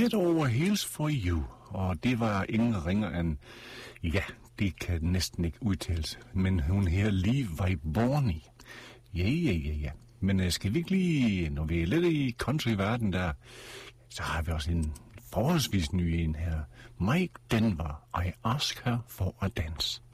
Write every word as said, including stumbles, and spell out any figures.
Head Over Heels for You, og det var ingen ringer end, ja, det kan næsten ikke udtales, men hun her Levi Borney. Ja, ja, ja, ja. Men uh, skal vi ikke lige, når vi er lidt i country-verden der, så har vi også en forholdsvis ny en her. Mike Denver, I Ask Her for a Dance.